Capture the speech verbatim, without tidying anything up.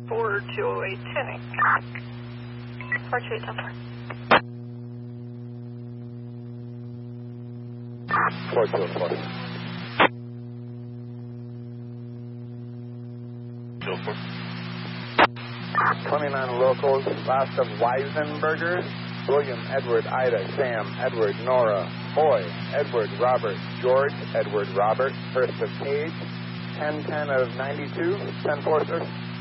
four two oh eight ten. four two eight ten four. four two oh four. two oh four. twenty-nine locals, last of Weisenbergers, William, Edward, Ida, Sam, Edward, Nora, Boy, Edward, Robert, George, Edward, Robert, first of Page, ten ten of ninety-two, ten four, sir.